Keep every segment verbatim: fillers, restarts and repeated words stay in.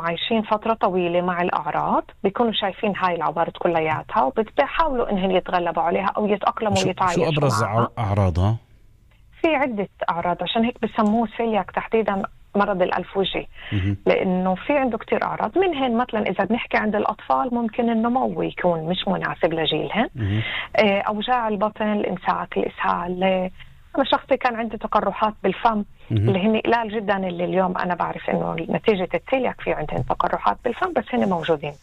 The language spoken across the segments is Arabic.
عايشين فترة طويلة مع الأعراض بيكونوا شايفين هاي العوارض كلياتها وبيحاولوا إنهم يتغلبوا عليها أو يتأقلموا شو, ويتعايشوا شو أبرز معها. أعراضها؟ في عدة أعراض، عشان هيك بسموه سيلياك تحديدا، مرض الألفوجي، لأنه في عنده كتير أعراض. منهن مثلا إذا بنحكي عند الأطفال ممكن النمو يكون مش مناسب لجيلهن، أوجاع البطن، الإمساك، الإسهال. أنا شخصي كان عندي تقرحات بالفم اللي هن قلال جدا، اللي اليوم أنا بعرف إنه نتيجة السيلياك في عندهم تقرحات بالفم، بس هن موجودين.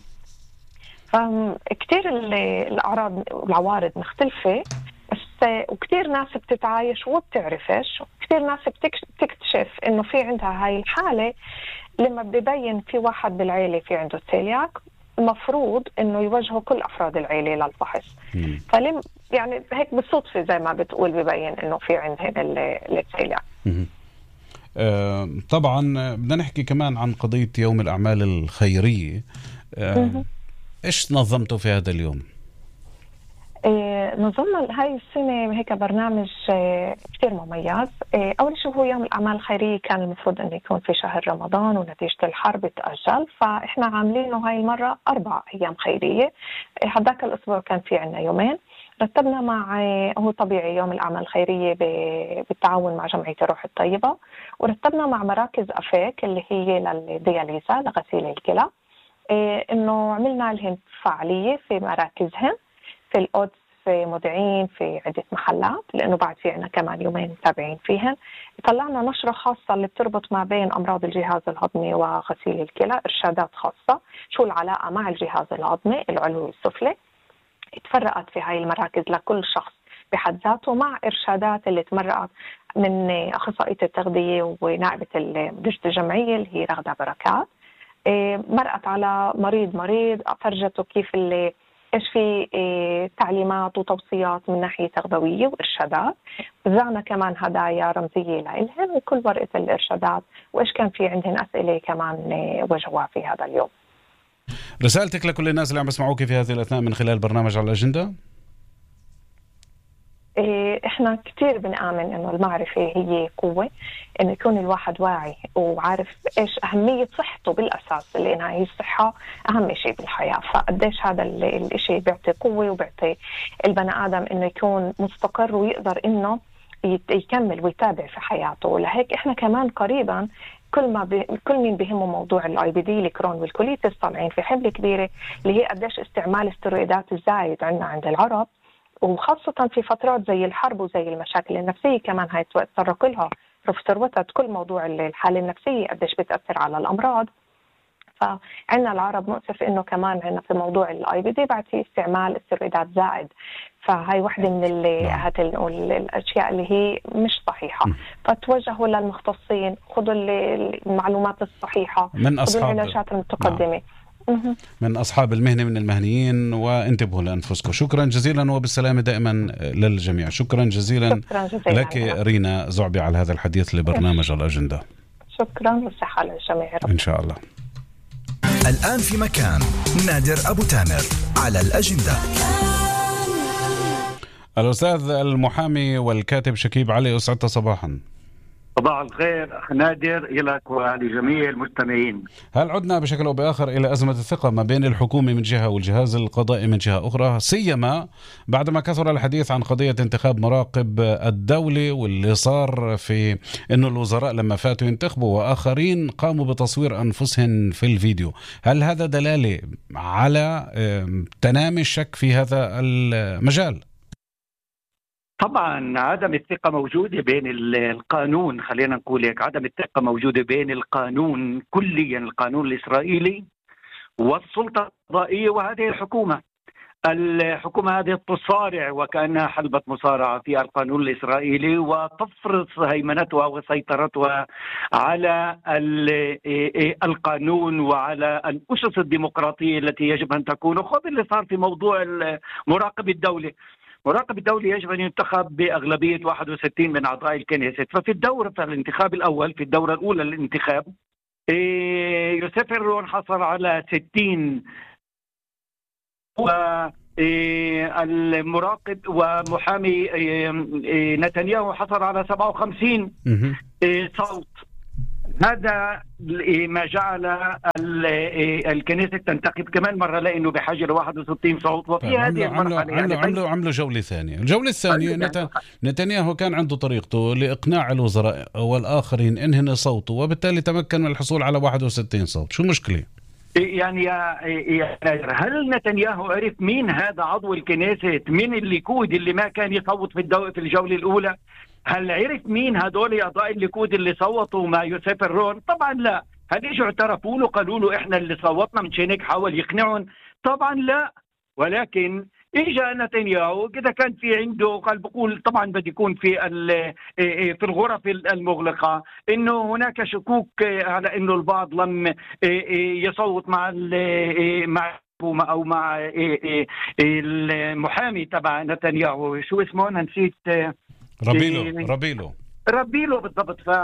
فكتير الأعراض والعوارض مختلفة، بس وكتير ناس بتتعايش وبتعرفش، وكتير ناس بتكتشف إنه في عندها هاي الحالة لما ببين في واحد بالعيلة في عنده السيلياك، المفروض إنه يوجهوا كل أفراد العيلة للفحص. فلم يعني هيك بالصدفة زي ما بتقول ببين إنه في عندهم السيلياك. آه طبعا بدنا نحكي كمان عن قضية يوم الأعمال الخيرية. آه إيش نظمتوا في هذا اليوم؟ إيه نظمنا هاي السنة هيك برنامج إيه كتير مميز. إيه أول شيء هو يوم الأعمال الخيرية كان المفروض أنه يكون في شهر رمضان، ونتيجة الحرب تأجل، فإحنا عاملينه هاي المرة أربع أيام خيرية. إيه هداك الأسبوع كان في عنا يومين. رتبنا مع إيه هو طبيعي يوم الأعمال الخيرية بالتعاون مع جمعية الروح الطيبة، ورتبنا مع مراكز أفيك اللي هي للدياليزا لغسيل الكلى. إيه إنه عملنا لهم فعالية في مراكزهم في القدس، في مدعين، في عدة محلات، لأنه بعد في عنا كمان يومين متابعين فيهن. طلعنا نشرة خاصة اللي بتربط ما بين أمراض الجهاز الهضمي وغسيل الكلى، إرشادات خاصة شو العلاقة مع الجهاز الهضمي العلوي والسفلي. اتفرقت في هاي المراكز لكل شخص بحد ذاته، مع إرشادات اللي تمرقت من أخصائية التغذية ونائبة مديرة الجمعية اللي هي رغدة بركات. مرقت على مريض مريض، فرجته كيف اللي إيش في إيه تعليمات وتوصيات من ناحية تغذوية وإرشادات. وزعنا كمان هدايا رمزية لإلهن وكل ورقة الإرشادات، وإيش كان في عندهن أسئلة كمان إيه وجهوها في هذا اليوم. رسالتك لكل الناس اللي عم بسمعوك في هذه الأثناء من خلال برنامج على الأجندة؟ إيه إحنا كتير بنآمن إنه المعرفة هي قوة، إنه يكون الواحد واعي وعارف إيش أهمية صحته بالأساس، لأن هي الصحة أهم شيء بالحياة. فقديش هذا الشيء بيعطي قوة وبيعطي البني آدم إنه يكون مستقر ويقدر إنه يكمل ويتابع في حياته. لهيك إحنا كمان قريبا كل ما ب... كل مين بهمه موضوع الاي بي دي، الكرون والكوليتس، طالعين في حملة كبيرة اللي هي قديش استعمال الستيرويدات الزايد عندنا عند العرب، وخاصة في فترات زي الحرب وزي المشاكل النفسية كمان هاي تطرق لها بروفيسور وتد، كل موضوع الحالة النفسية قديش بتأثر على الأمراض. فعنا العرب مؤسف إنه كمان عنا في موضوع الاي بي دي بعد في استعمال استرويدات زائد، فهاي واحدة من اللي هات الأشياء اللي هي مش صحيحة. فتوجهوا للمختصين، خذوا المعلومات الصحيحة، من خذوا العلاجات المتقدمة. نعم. من أصحاب المهنة من المهنيين، وانتبهوا لأنفسكم. شكرا جزيلا وبالسلامة دائما للجميع. شكرا جزيلا, شكرا جزيلا لك علينا. رينا زعبي على هذا الحديث لبرنامج الأجندة. شكرا والصحة للجميع إن شاء الله. الآن في مكان نادر أبو تامر على الأجندة. الأستاذ المحامي والكاتب شكيب علي، أسعدت صباحا. صباح الخير أخ نادر لك ولجميع المستمعين. هل عدنا بشكل أو بآخر إلى أزمة الثقة ما بين الحكومة من جهة والجهاز القضائي من جهة أخرى، سيما بعدما كثر الحديث عن قضية انتخاب مراقب الدولة، واللي صار في أنه الوزراء لما فاتوا ينتخبوا وآخرين قاموا بتصوير أنفسهم في الفيديو؟ هل هذا دلالة على تنامي الشك في هذا المجال؟ طبعا عدم الثقة موجودة بين القانون، خلينا نقول هيك، عدم الثقة موجودة بين القانون كليا، القانون الإسرائيلي والسلطة القضائية وهذه الحكومة. الحكومة هذه تصارع وكأنها حلبة مصارعة في القانون الإسرائيلي، وتفرض هيمنتها وسيطرتها على القانون وعلى الأسس الديمقراطية التي يجب أن تكون. وخذ اللي صار في موضوع مراقب الدولة. مراقب الدولة يجب أن ينتخب بأغلبية واحد وستين من أعضاء الكنيست. ففي الدورة في الانتخاب الأول، في الدورة الأولى للانتخاب، يوسف هرون حصل على ستين، والمراقب ومحامي نتنياهو حصل على سبعة وخمسين صوت. هذا ما جعل الكنيسة تنتخب كمان مرة لأنه بحاجة ل واحد وستين صوت. وفي طيب هذه عملوا عملوا المرحلة عملوا, يعني عملوا, عملوا جولة ثانية. الجولة الثانية نت... نتنياهو كان عنده طريقته لإقناع الوزراء والآخرين إنهم يصوتوا، وبالتالي تمكن من الحصول على واحد وستين صوت. شو مشكلة؟ يعني يا يا هل نتنياهو عرف مين هذا عضو الكنيسة، مين الليكود اللي ما كان يصوت في الدو... في الجولة الأولى؟ هل عرف مين هدول أعضاء الليكود اللي صوتوا مع يوسف الرون؟ طبعا لا. هل اجوا اعترفوا له قالوا له احنا اللي صوتنا؟ من هيك حاول يقنعهم؟ طبعا لا. ولكن اجى نتنياهو كذا كان في عنده قال بقول طبعا بدي يكون في في الغرف المغلقه انه هناك شكوك على انه البعض لم يصوت مع مع او مع المحامي تبع نتنياهو، شو اسمه انا نسيت، رابيلو رابيلو ربيله بالضبط. ف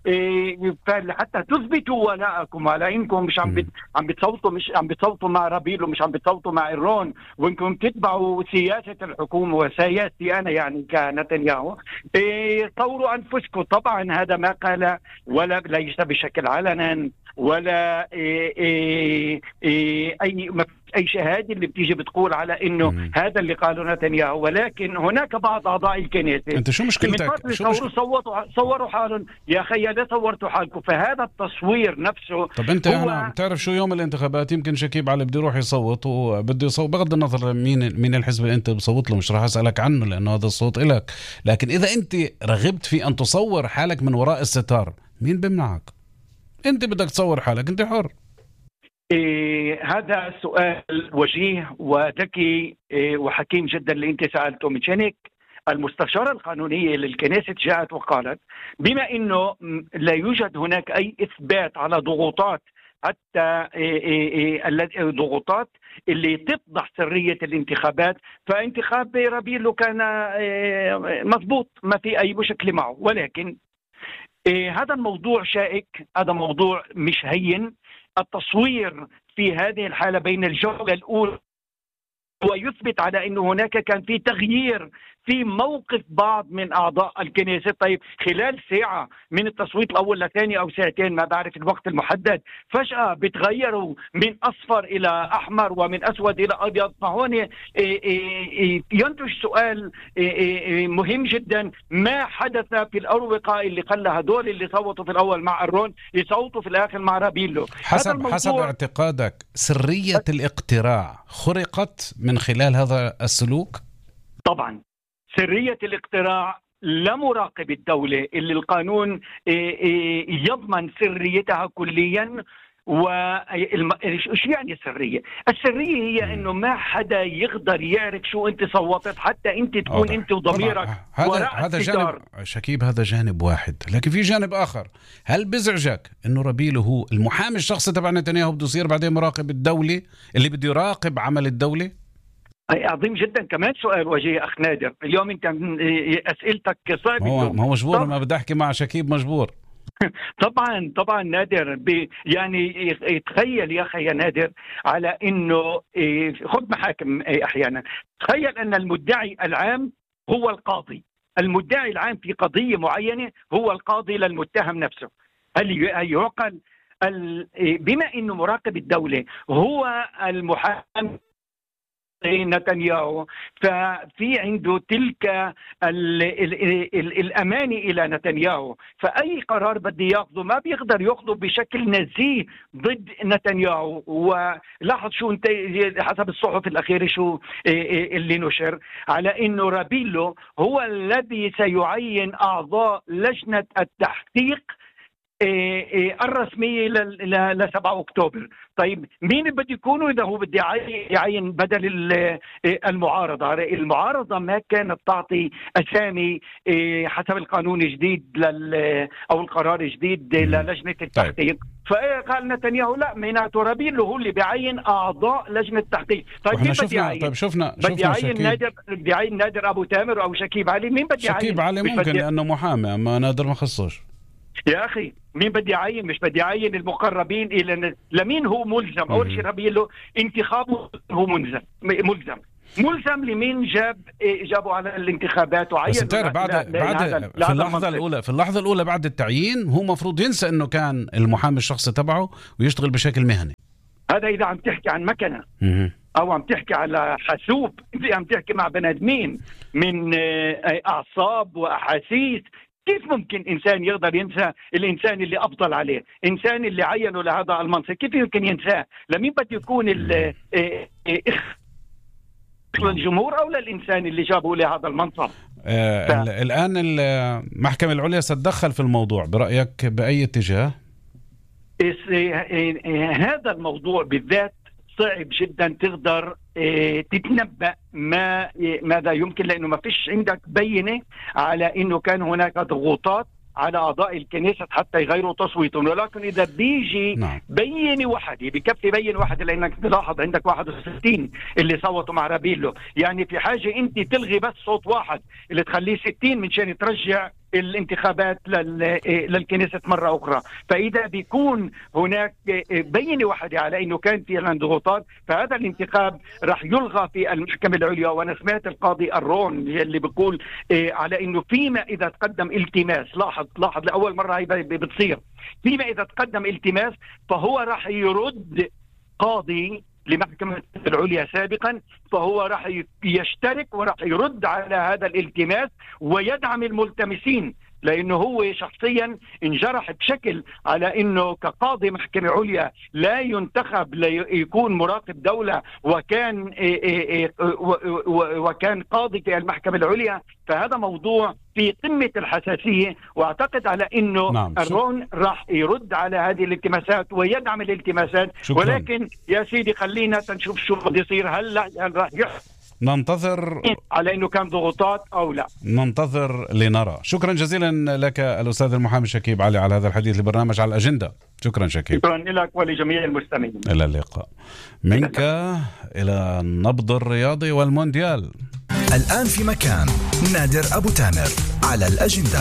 حتى تثبتوا ولاءكم على انكم مش عم بت... عم بتصوتوا مش عم بتصوتوا مع ربيله، مش عم بتصوتوا مع إيرون، وانكم تتبعوا سياسه الحكومه وسياستي انا يعني كنتنياهو، إيه... طوروا انفسكم. طبعا هذا ما قال ولا ليس بشكل علنا ولا إيه إيه إيه اي اي شهاده اللي بتيجي بتقول على انه مم. هذا اللي قاله نتنياهو. ولكن هناك بعض اعضاء الكنيسه انت شو مشكلتك؟ شو مشكلتك؟ صوتوا صوروا حالهم يا اخي، لا صورتوا حالكم. فهذا التصوير نفسه. طب انت هو... هنا بتعرف شو يوم الانتخابات يمكن شكيب علي بده يروح يصوت وبده يصوت بغض النظر مين مين الحزب اللي انت بصوت له، مش راح اسالك عنه لانه هذا الصوت إلك. لكن اذا انت رغبت في ان تصور حالك من وراء الستار مين بمنعك؟ انت بدك تصور حالك، انت حر. إيه هذا سؤال وجيه وذكي إيه وحكيم جدا اللي انت سألته. من هيك المستشارة القانونية للكنيسة جاءت وقالت بما انه لا يوجد هناك اي اثبات على ضغوطات حتى الضغوطات اللي تفضح سرية الانتخابات، فانتخاب رابيلو كان مضبوط ما في اي مشكلة معه. ولكن هذا الموضوع شائك، هذا موضوع مش هين. التصوير في هذه الحالة بين الجولة الأولى ويثبت على أنه هناك كان في تغيير في موقف بعض من أعضاء الكنيسة. طيب خلال ساعة من التصويت الأول لثاني أو ساعتين ما بعرف الوقت المحدد فجأة بتغيروا من أصفر إلى أحمر ومن أسود إلى أبيض. فهون ينتج سؤال مهم جدا، ما حدث في الأروقة اللي قال هدول اللي صوتوا في الأول مع أرون يصوتوا في الآخر مع رابيلو؟ حسب, حسب اعتقادك سرية الاقتراع خرقت من خلال هذا السلوك؟ طبعا سرية الاقتراع لمراقب الدولة اللي القانون يضمن سريتها كليا. وش يعني السرية؟ السرية هي انه ما حدا يقدر يعرف شو انت صوتت، حتى انت تكون انت وضميرك هذا هذا جانب شكيب، هذا جانب واحد. لكن في جانب اخر، هل بزعجك انه رابيلو هو المحامي الشخصي تبع نتنياهو بده يصير بعدين مراقب الدولة اللي بده يراقب عمل الدولة؟ عظيم جدا. كمان سؤال وجيه أخ نادر، اليوم أنت أسئلتك صعبة. هو ما هو مجبور، ما بدي أحكي مع شكيب مجبور. طبعا طبعا نادر يعني تخيل يا أخي يا نادر على إنه خذ محاكم أحيانا، تخيل أن المدعي العام هو القاضي، المدعي العام في قضية معينة هو القاضي للمتهم نفسه. هل يعقل؟ بما إنه مراقب الدولة هو المحامي نتنياهو، ففي عنده تلك ال ال ال الأمانة إلى نتنياهو، فأي قرار بده ياخذه ما بيقدر ياخذه بشكل نزيه ضد نتنياهو. ولاحظ شو انت حسب الصحف الأخيرة شو اللي نشر على إنه رابيلو هو الذي سيعين أعضاء لجنة التحقيق الرسمية ل سبعة أكتوبر. طيب مين بده يكونوا إذا هو بده يعين بدل المعارضة؟ المعارضة ما كانت تعطي أسامي حسب القانون الجديد لل أو القرار الجديد للجنة التحقيق. فقال نتنياهو لا، معناته رابيلو هو اللي بيعين أعضاء لجنة التحقيق. طيب مين بده يعين؟ طيب شفنا بدي يعين نادر، بدي يعين نادر أبو تامر أو شكيب علي؟ مين بدي يعين؟ شكيب علي ممكن لأنه محامي، أما نادر ما خصوش. يا أخي مين بدي يعين؟ مش بدي يعين المقربين إلى لمين هو ملزم؟ أول شيء رابيلو انتخابه هو ملزم ملزم ملزم لمين جاب جابوا على الانتخابات وعين. بس انت بعد بعد في اللحظه الاولى في اللحظه الاولى بعد التعيين هو مفروض ينسى انه كان المحامي الشخصي تبعه ويشتغل بشكل مهني. هذا اذا عم تحكي عن مكنه م- او عم تحكي على حاسوب، انت عم تحكي مع بني ادمين من اعصاب واحاسيس. كيف ممكن إنسان يقدر ينسى الإنسان اللي أفضل عليه، إنسان اللي عينه لهذا المنصب، كيف يمكن ينساه؟ لمين بده يكون الجمهور أو للإنسان اللي جابه لهذا المنصب؟ آه ف... الآن المحكمة العليا ستدخل في الموضوع برأيك بأي اتجاه؟ هذا الموضوع بالذات صعب جدا تقدر تتنبأ ما ماذا يمكن، لأنه ما فيش عندك بينة على أنه كان هناك ضغوطات على أعضاء الكنيسة حتى يغيروا تصويتهم. ولكن إذا بيجي نعم. بينة واحدة بكفي بينة واحدة، لأنك تلاحظ عندك واحد وستين اللي صوتوا مع رابيلو، يعني في حاجة أنت تلغي بس صوت واحد اللي تخليه ستين من شان ترجع الانتخابات للكنيسة مرة أخرى. فإذا بيكون هناك بينة واحدة على أنه كان في ضغوطات، فهذا الانتخاب رح يلغى في المحكمة العليا. وأنا سمعت القاضي الرون اللي بيقول على أنه فيما إذا تقدم التماس، لاحظ لاحظ لأول مرة هي بتصير، فيما إذا تقدم التماس فهو رح يرد قاضي لمحكمة العليا سابقا، فهو راح يشترك وراح يرد على هذا الالتماس ويدعم الملتمسين، لأنه هو شخصيا انجرح بشكل على أنه كقاضي محكمة عليا لا ينتخب ليكون مراقب دولة، وكان وكان قاضي في المحكمة العليا. فهذا موضوع في قمة الحساسية، واعتقد على انه نعم. الرون راح يرد على هذه الالتماسات ويدعم الالتماسات. شكرا. ولكن يا سيدي خلينا نشوف شو بده يصير، هل هل راح ننتظر على انه كان ضغوطات او لا، ننتظر لنرى. شكرا جزيلا لك الاستاذ المحامي شكيب علي على هذا الحديث لبرنامج على الاجنده. شكرا شكيب. شكرا لك ولجميع المستمعين. الى اللقاء. منك الى النبض الرياضي والمونديال. الآن في مكان نادر أبو تامر على الأجندة.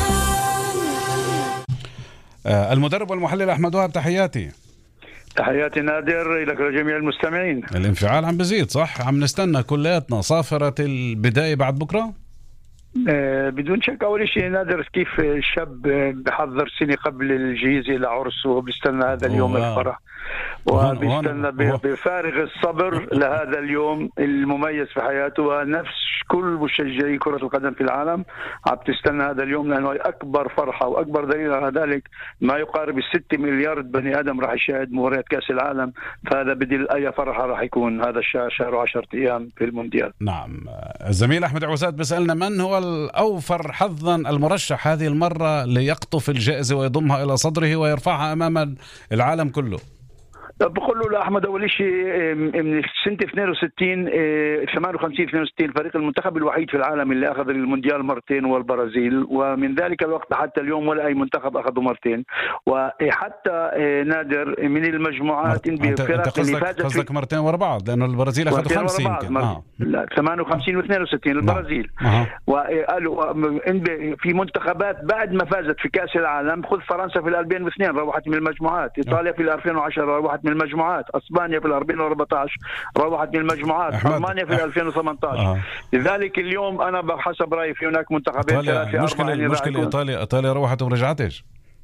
آه المدرب والمحلل أحمد وهب، تحياتي. تحياتي نادر لك ولجميع المستمعين. الانفعال عم بزيد صح؟ عم نستنى كلياتنا صافرة البداية بعد بكرة؟ آه بدون شك. أول شيء نادر، كيف الشاب بحضر سنة قبل الجيزة لعرسه وبيستنى هذا اليوم الفرح، وبيستنى بفارغ الصبر لهذا اليوم المميز في حياته. ونفس كل مشجعي كرة القدم في العالم عم تستنى هذا اليوم، لأنه أكبر فرحة وأكبر دليل على ذلك ما يقارب الستة مليار بني آدم راح يشاهد مباريات كأس العالم. فهذا بدل أي فرحة راح يكون هذا الشهر، شهر وعشرة أيام في المونديال. نعم. الزميل أحمد عوساد بيسألنا من هو الأوفر حظا المرشح هذه المرة ليقطف الجائزة ويضمها إلى صدره ويرفعها أمام العالم كله؟ بقول له لأحمد، أول شيء من سنة اثنين وستين ثمانية وخمسين اثنين وستين الفريق المنتخب الوحيد في العالم اللي أخذ المونديال مرتين والبرازيل، ومن ذلك الوقت حتى اليوم ولا أي منتخب أخذه مرتين. وحتى نادر من المجموعات انت قصدك قصدك مرتين ورا بعض، لأنه البرازيل أخذوا خمسة يمكن. آه. لا ثمانية وخمسين واثنين وستين البرازيل. آه. وقالوا في منتخبات بعد ما فازت في كأس العالم، خذ فرنسا في ألفين واثنين روحت من المجموعات، إيطاليا في ألفين وعشرة روحت من المجموعات، اسبانيا في ألفين وأربعة عشر روحت من المجموعات، المانيا في ألفين وثمانية عشر. آه. لذلك اليوم انا بحسب رايي في هناك منتخبين ثلاثه مشكله المشكله ايطاليا ايطاليا روحت ورجعتش.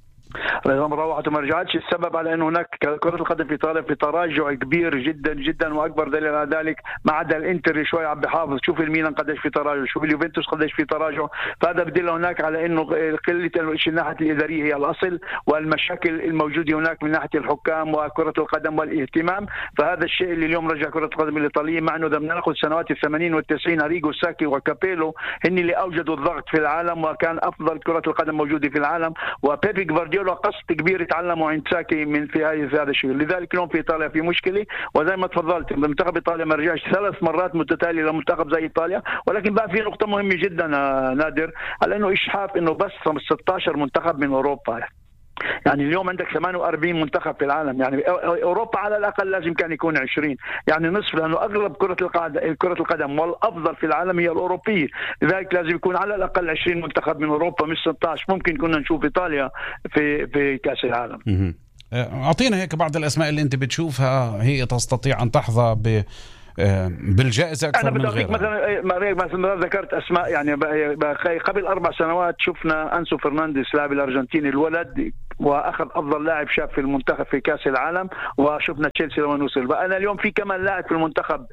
روحت وما رجعتش. السبب على انه هناك كرة القدم في ايطاليا في تراجع كبير جدا جدا، واكبر دليل على ذلك ما عدا الانتر شوي عم بحافظ. شوف الميلان قديش في تراجع، شوف اليوفنتوس قديش في تراجع. فهذا بدل هناك على انه قله الناحيه الاداريه هي الاصل، والمشاكل الموجوده هناك من ناحيه الحكام وكرة القدم والاهتمام. فهذا الشيء اللي اليوم رجع كرة القدم الايطاليه، مع انه اذا بدنا ناخذ سنوات الثمانين والتسعين اريجو ساكي وكابيلو هن اللي اوجدوا الضغط في العالم، وكان افضل كرة القدم موجوده في العالم. وبيبي جوارديولا قصد كبير يتعلموا عند ساكي من في هاي في هذا الشيء. لذلك اليوم في ايطاليا في مشكله، وزي ما تفضلت منتخب ايطاليا ما رجعش ثلاث مرات متتاليه لمنتخب زي ايطاليا. ولكن بقى في نقطه مهمه جدا نادر، على انه اشحاف انه بس ستة عشر منتخب من اوروبا. يعني اليوم عندك ثمانية وأربعين منتخب في العالم، يعني اوروبا على الاقل لازم كان يكون عشرين، يعني نصف، لانه اغلب كره القدم كره القدم والافضل في العالم هي الاوروبيه. لذلك لازم يكون على الاقل عشرين منتخب من اوروبا مش ستة عشر. ممكن كنا نشوف ايطاليا في في كاس العالم. اعطينا هيك بعض الاسماء اللي انت بتشوفها هي تستطيع ان تحظى ب بالجائزة أكثر من غيرها. مثلا مثلا ذكرت أسماء يعني قبل أربع سنوات شفنا أنسو فرنانديز لاعب الأرجنتيني الولد واخذ افضل لاعب شاب في المنتخب في كاس العالم، وشفنا تشيلسي لما وصل. بقى انا اليوم في كمان لاعب في المنتخب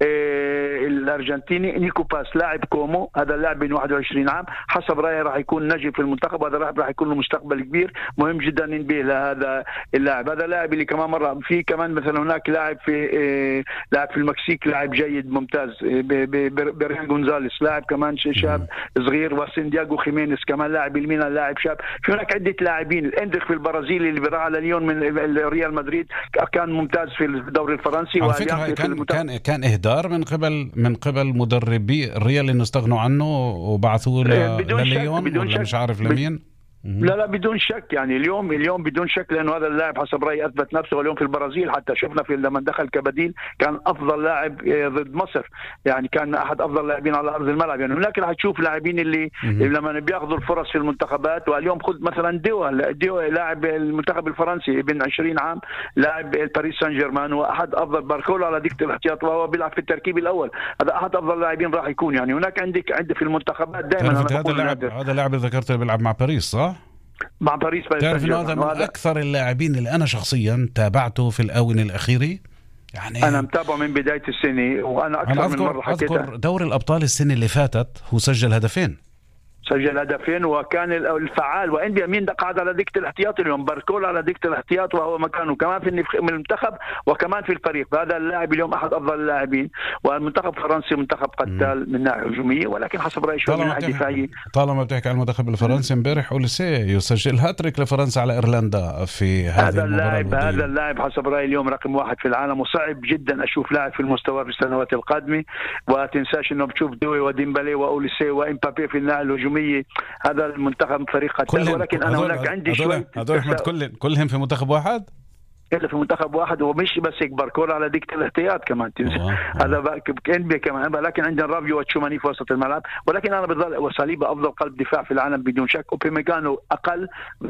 إيه الارجنتيني نيكو باس لاعب كومو، هذا اللاعب من واحد وعشرين عام حسب رايي راح يكون نجم في المنتخب، وهذا اللاعب راح يكون له مستقبل كبير مهم جدا ننبه لهذا اللاعب. هذا اللاعب اللي كمان مره في كمان مثلا هناك لاعب في إيه لاعب في المكسيك لاعب جيد ممتاز إيه بريان غونزاليس لاعب كمان شاب صغير، وساندياغو خيمينيز كمان لاعب الميلان لاعب شاب. في هناك عده لاعبين. في البرازيل اللي بيراعى على ليون من ريال مدريد كان ممتاز في الدوري الفرنسي. على فكرة كان كان كان اهدار من قبل من قبل مدربي الريال انه استغنوا عنه وبعثوه لليون ولا مش عارف لمين. لا لا بدون شك يعني اليوم اليوم بدون شك، لانه هذا اللاعب حسب رايي اثبت نفسه. واليوم في البرازيل حتى شفنا في لما دخل كبديل كان افضل لاعب ضد مصر، يعني كان احد افضل اللاعبين على ارض الملعب. يعني هناك راح تشوف لاعبين اللي مم. لما بياخذوا الفرص في المنتخبات. واليوم خذ مثلا ديو ديو لاعب المنتخب الفرنسي ابن عشرين عام لاعب باريس سان جيرمان، واحد افضل باركولا على دكه الاحتياط وهو بيلعب في التركيب الاول. هذا احد افضل اللاعبين راح يكون. يعني هناك عندك عندك في المنتخبات دائما هذا اللاعب هذا اللاعب اللي ذكرته بيلعب مع باريس صح؟ مع باريس. تعرف انه هذا من اكثر اللاعبين اللي انا شخصيا تابعته في الاونه الاخيره. يعني انا متابعه من بدايه السنه، وانا اكثر أنا من مره حكيت. اذكر دوري الابطال السنه اللي فاتت هو سجل هدفين سجل هدفين وكان الفعال. وإنديا مين قاعد على دكة الاحتياط اليوم؟ باركولا على دكة الاحتياط وهو مكانه كمان في المنتخب وكمان في الفريق. فهذا اللاعب اليوم أحد أفضل اللاعبين. والمنتخب الفرنسي منتخب قتال من ناحية هجومية، ولكن حسب رأيي شوي من ناحية دفاعية. طالما بتحكي عن المنتخب الفرنسي امبارح أوليسيه يسجل هاتريك لفرنسا على إيرلندا في هذا اللاعب. هذا اللاعب حسب رأيي اليوم رقم واحد في العالم، وصعب جدا أشوف لاعب في المستوى في السنوات القادمة. وتنساش إنه بتشوف دوي وديمبالي وأوليسيه وإمبابي في الناحية الهجومية. هذا المنتخب فريق قتال، ولكن انا هناك عندي شويه هذول احمد كل كلهم في منتخب واحد إلا في منتخب واحد. ومش بس هيك باركولا على دكة الاحتياط كمان تنسى هذا كان كمان. لكن عندنا رافيو وتشوماني في وسط الملعب. ولكن انا بضل وصليبا افضل قلب دفاع في العالم بدون شك. اوباميكانو اقل،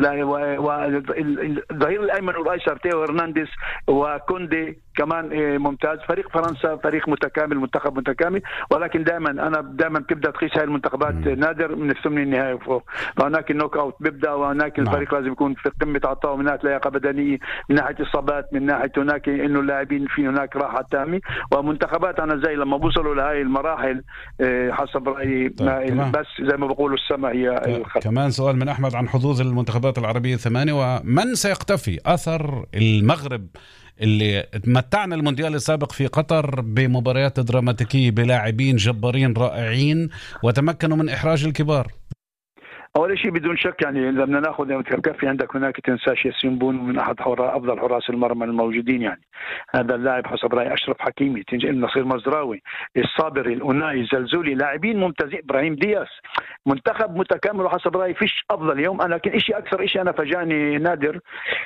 والظهير الايمن والايسر تيو هرنانديز وكوندي كمان ممتاز. فريق فرنسا فريق متكامل، منتخب متكامل. ولكن دائما انا دائما بتبدا تقيس هاي المنتخبات نادر من الثمن النهائي وفوق. فهناك النوك اوت بيبدا، وهناك الفريق لازم يكون في قمه عطائه من ناحيه لياقه بدنيه، من ناحيه اصابات، من ناحيه هناك انه اللاعبين في هناك راحه تامه. ومنتخبات انا زي لما بوصلوا لهي المراحل حسب رايي طيب. بس زي ما بقولوا السماء هي الخط. كمان سؤال من احمد عن حظوظ المنتخبات العربيه الثمانيه، ومن سيقتفي اثر المغرب اللي تمتعنا المونديال السابق في قطر بمباريات دراماتيكيه بلاعبين جبارين رائعين وتمكنوا من احراج الكبار. أول شيء بدون شك يعني لما ناخذ في عندك هناك تنساش ياسين بون من أحد حراء أفضل حراس المرمى الموجودين. يعني هذا اللاعب حسب رأي أشرف حكيمي، تنجي النصير مزراوي، الصابري، الأوناي، الزلزولي، لاعبين ممتازين. إبراهيم دياس. منتخب متكامل وحسب رأي فيش أفضل يوم. أنا لكن إشي أكثر إشي أنا فاجأني نادر،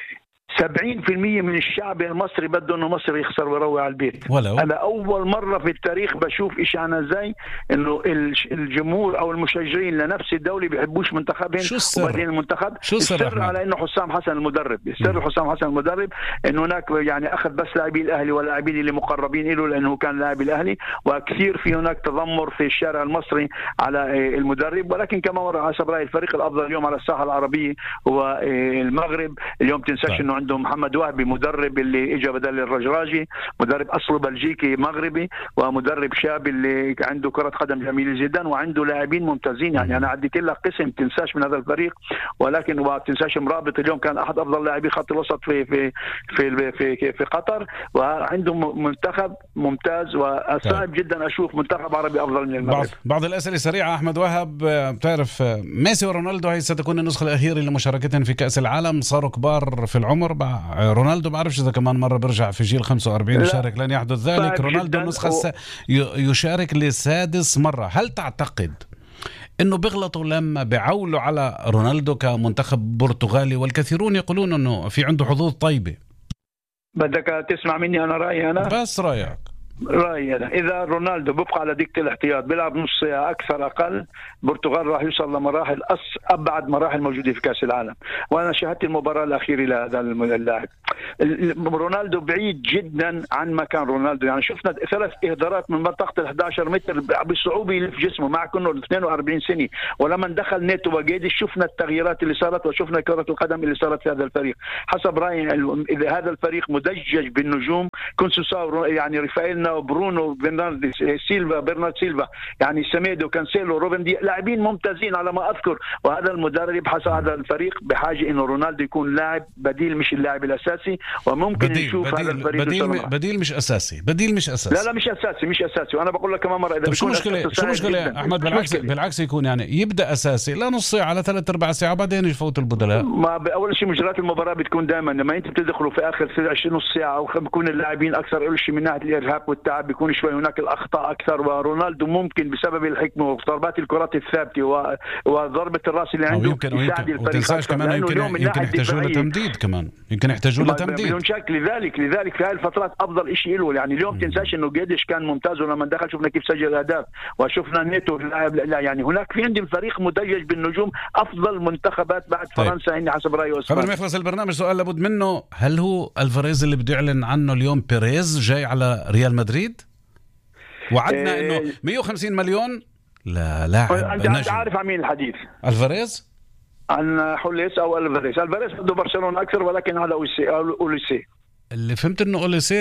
سبعين بالمية من الشعب المصري بده انه مصر يخسر ويروح على البيت. ولو. انا اول مره في التاريخ بشوف إشي انا زي انه الجمهور او المشجعين لنفس الدوله بيحبوش منتخبهم وبعدين المنتخب. شو السر؟ السر على انه حسام حسن المدرب. السر حسام حسن المدرب انه هناك يعني اخذ بس لاعبي الاهلي واللاعبين اللي مقربين له لانه كان لاعب الاهلي، وكثير في هناك تذمر في الشارع المصري على المدرب. ولكن كما ورا حسب رايي الفريق الافضل اليوم على الساحه العربيه هو المغرب. اليوم تنساش انه عنده محمد وهبي مدرب اللي اجى بدل الرجراجي، مدرب اصله بلجيكي مغربي، ومدرب شاب اللي عنده كرة قدم جميلة جدا، وعنده لاعبين ممتازين. يعني انا عديت لك قسم تنساش من هذا الفريق. ولكن وتنساش مرابط اليوم كان احد افضل لاعبي خط الوسط في في في في, في قطر، وعنده منتخب ممتاز. وصعب جدا اشوف منتخب عربي افضل من المغرب. بعض, بعض الاسئله سريعه احمد وهب. بتعرف ميسي ورونالدو هي ستكون النسخه الاخيره لمشاركتهم في كاس العالم، صاروا كبار في العمر. رونالدو بعرفش إذا كمان مرة برجع في جيل خمسة وأربعين يشارك، لن يحدث ذلك. رونالدو النسخة و... يشارك لسادس مرة. هل تعتقد إنه بيغلطوا لما بيعولوا على رونالدو كمنتخب برتغالي؟ والكثيرون يقولون إنه في عنده حظوظ طيبة. بدك تسمع مني أنا رأيي أنا؟ بس رأيك. رأيي أنا إذا رونالدو بيبقى على دكة الاحتياط بيلعب نص ساعة أكثر أقل، البرتغال راح يوصل لمراحل أص أبعد مراحل موجودة في كأس العالم. وأنا شاهدت المباراة الأخيرة لهذا اللاعب. رونالدو بعيد جدا عن مكان رونالدو، يعني شفنا ثلاث إهدارات من منطقة الأحد عشر متر بصعوبة يلف جسمه مع كونه اثنين وأربعين سنة. ولما دخل نيتو وجيدي شفنا التغييرات اللي صارت وشفنا كرة القدم اللي صارت في هذا الفريق. حسب رأيي إذا هذا الفريق مدجج بالنجوم كونسوساو يعني رافائيل برونو برنارد سيلفا برنارد سيلفا يعني سميدو كانسيلو روبن دي لاعبين ممتازين على ما أذكر. وهذا المدرب حسب هذا الفريق بحاجة إنه رونالدو يكون لاعب بديل مش اللاعب الأساسي. وممكن بديل نشوف بديل هذا الفريق بديل, م... بديل مش أساسي بديل مش أساسي لا لا مش أساسي مش أساسي. وأنا بقول لك كمان مرة إذا شو مشكلة شو مشكلة أحمد؟ بالعكس بالعكس يكون يعني يبدأ أساسي لا نص ساعة على ثلاث أربع ساعة بعدين يفوت البدلاء. ما أول شيء مجريات المباراة بتكون دائما لما أنت بتدخلوا في آخر عشرين نص ساعة أو بيكون اللاعبين أكثر أول شيء من ناحية الإرهاق والتعب بيكون شوي هناك الأخطاء أكثر. ورونالدو ممكن بسبب الحكمة وضربات الكرات الثابتة وضربة الرأس اللي عنده يساعد الفريق كمان يمكن يمكن يحتاجوا لتمديد كمان يمكن يحتاجوا لتمديد بدون شك. لذلك لذلك في هذه الفترات أفضل شيء له. يعني اليوم تنساش إنه جيدش كان ممتاز ولما دخل شفنا كيف سجل أهداف وشفنا نيتو. لا يعني هناك في عندي فريق مدجج بالنجوم أفضل منتخبات بعد طيب. فرنسا إني حسب رأيي. قبل ما يخلص البرنامج سؤال لابد منه، هل هو الفاريز اللي بده يعلن عنه اليوم بيريز جاي على ريال مدريد؟ وعدنا إيه انه مية وخمسين مليون لا لاعب نجم. انت عارف عن مين الحديث؟ الفاريز عن حوليس او الفاريز. الفاريز بده برشلونة اكثر ولكن على اوليسي. اللي فهمت انه اوليسي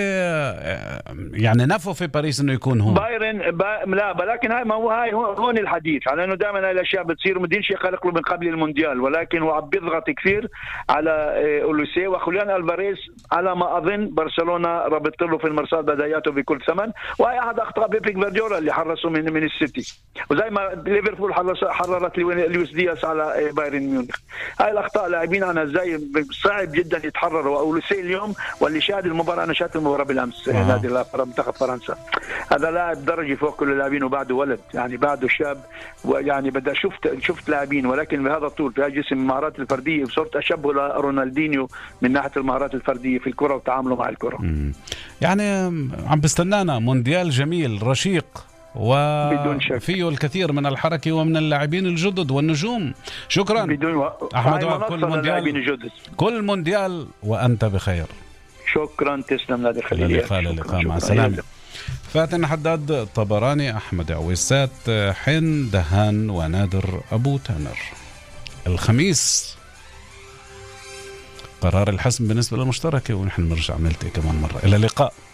يعني نفوا في باريس انه يكون هون بايرن با... لا ولكن هاي ما هو هاي هون الحديث على انه دائما هاي الاشياء بتصير مدين شيء خلق له من قبل المونديال. ولكن هو عم بيضغط كثير على اوليسي وخليان الفاريز على ما اظن برشلونه ربط له في المرصاد بداياته بكل ثمن. وهي احد اخطاء بيبيك فارديولا اللي حرسه من من السيتي وزي ما ليفربول حررت لويس دياس على بايرن ميونخ. هاي الاخطاء لاعبين انا زي صعب جدا يتحرروا. اوليسي اليوم واللي شاهد المباراة أنا شاهدت المباراة بالأمس آه. نادي منتخب فرنسا. هذا لاعب درجة فوق كل اللاعبين وبعده ولد يعني بعده شاب. ويعني بدأ شفت شفت لاعبين ولكن بهذا الطول في جسم المهارات الفردية صرت أشبه لرونالدينيو من ناحية المهارات الفردية في الكرة وتعامله مع الكرة. مم. يعني عم بستنانا مونديال جميل رشيق وفيه الكثير من الحركة ومن اللاعبين الجدد والنجوم. شكرا بدون و... أحمد وائل. كل مونديال كل مونديال وأنت بخير. شكرا تسلم نادر خليل. اللقاء اللقاء مع السلامة. فاتن حداد طبراني أحمد عويسات حين دهان ونادر أبو تامر. الخميس قرار الحسم بالنسبة للمشتركة ونحن نرجع نلتقي كمان مرة. إلى اللقاء.